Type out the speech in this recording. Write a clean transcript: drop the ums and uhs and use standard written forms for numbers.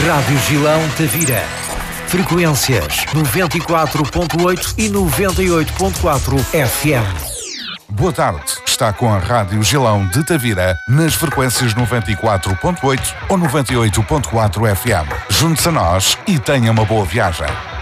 Rádio Gilão Tavira. Frequências 94.8 e 98.4 FM. Boa tarde. Está com a Rádio Gilão de Tavira nas frequências 94.8 ou 98.4 FM. Junte-se a nós e tenha uma boa viagem.